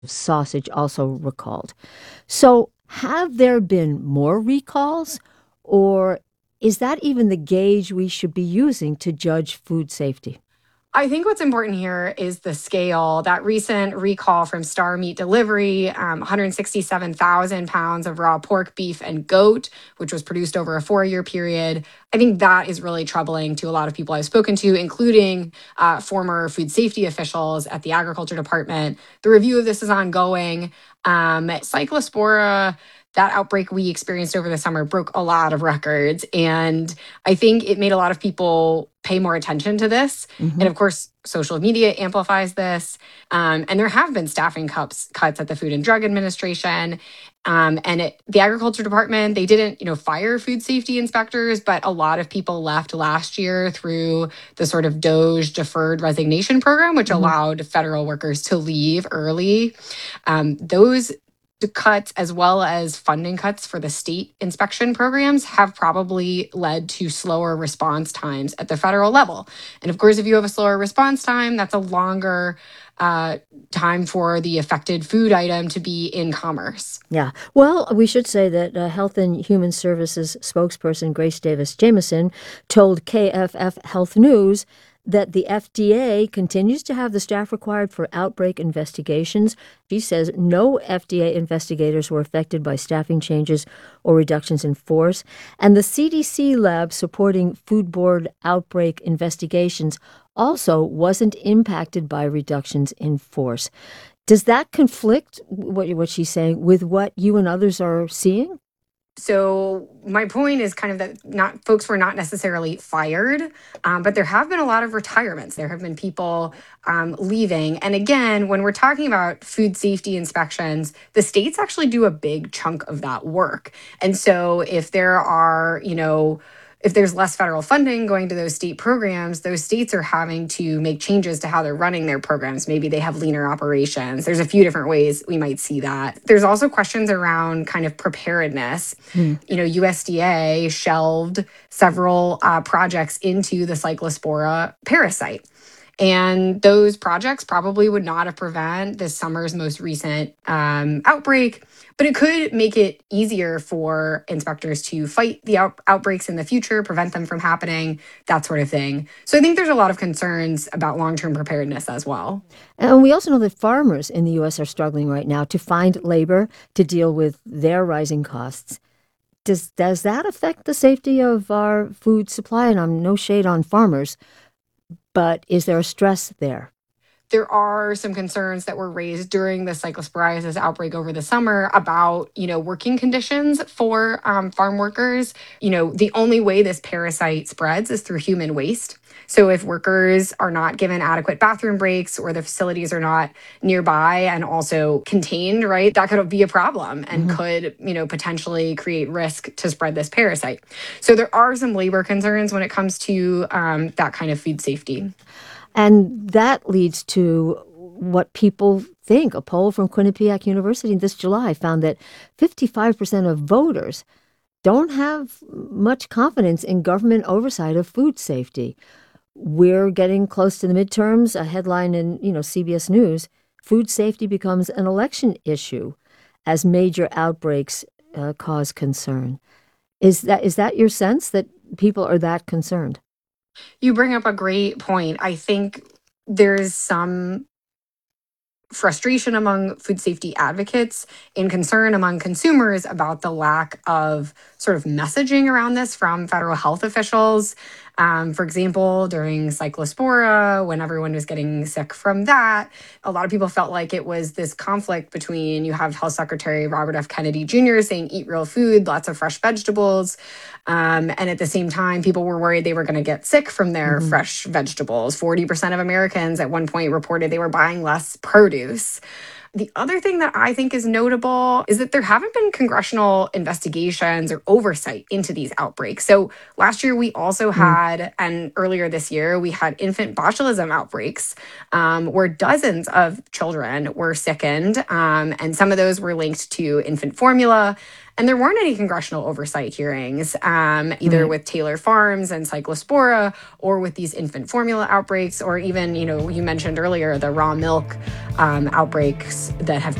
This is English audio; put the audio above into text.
sausage also recalled. So, have there been more recalls, or is that even the gauge we should be using to judge food safety? I think what's important here is the scale. That recent recall from Star Meat Delivery, 167,000 pounds of raw pork, beef, and goat, which was produced over a 4 year period. I think that is really troubling to a lot of people I've spoken to, including former food safety officials at the Agriculture Department. The review of this is ongoing. Cyclospora, that outbreak we experienced over the summer, broke a lot of records. And I think it made a lot of people pay more attention to this. And Hmm. of course, social media amplifies this. And there have been staffing cuts at the Food and Drug Administration. The Agriculture Department, they didn't, fire food safety inspectors, but a lot of people left last year through the sort of DOGE deferred resignation program, which Hmm. allowed federal workers to leave early. Those cuts, as well as funding cuts for the state inspection programs, have probably led to slower response times at the federal level. And of course, if you have a slower response time, that's a longer uh, time for the affected food item to be in commerce. Yeah. Well, we should say that Health and Human Services spokesperson Grace Davis Jameson told KFF Health News that the FDA continues to have the staff required for outbreak investigations. She says no FDA investigators were affected by staffing changes or reductions in force. And the CDC lab supporting foodborne outbreak investigations also wasn't impacted by reductions in force. Does that conflict, what she's saying, with what you and others are seeing? So my point is kind of that not folks were not necessarily fired, but there have been a lot of retirements. There have been people leaving. And again, when we're talking about food safety inspections, the states actually do a big chunk of that work. And so if there's less federal funding going to those state programs, those states are having to make changes to how they're running their programs. Maybe they have leaner operations. There's a few different ways we might see that. There's also questions around kind of preparedness. Hmm. USDA shelved several projects into the cyclospora parasite. And those projects probably would not have prevented this summer's most recent outbreak, but it could make it easier for inspectors to fight the outbreaks in the future, prevent them from happening, that sort of thing. So I think there's a lot of concerns about long term preparedness as well. And we also know that farmers in the U.S. are struggling right now to find labor to deal with their rising costs. Does that affect the safety of our food supply? And I'm no shade on farmers, but is there a stress there? There are some concerns that were raised during the cyclosporiasis outbreak over the summer about, working conditions for farm workers. The only way this parasite spreads is through human waste. So if workers are not given adequate bathroom breaks or the facilities are not nearby and also contained, right, that could be a problem and Hmm. could, potentially create risk to spread this parasite. So there are some labor concerns when it comes to that kind of food safety. And that leads to what people think. A poll from Quinnipiac University this July found that 55% of voters don't have much confidence in government oversight of food safety. We're getting close to the midterms. A headline in, CBS News, food safety becomes an election issue as major outbreaks cause concern. Is that your sense that people are that concerned? You bring up a great point. I think there's some frustration among food safety advocates and concern among consumers about the lack of sort of messaging around this from federal health officials. For example, during cyclospora, when everyone was getting sick from that, a lot of people felt like it was this conflict between you have Health Secretary Robert F. Kennedy Jr. saying, eat real food, lots of fresh vegetables. And at the same time, people were worried they were going to get sick from their Hmm. fresh vegetables. 40% of Americans at one point reported they were buying less produce. The other thing that I think is notable is that there haven't been congressional investigations or oversight into these outbreaks. So last year, we also had, and earlier this year, we had infant botulism outbreaks where dozens of children were sickened. And some of those were linked to infant formula. And there weren't any congressional oversight hearings, either with Taylor Farms and Cyclospora, or with these infant formula outbreaks, or even, you mentioned earlier the raw milk outbreaks that have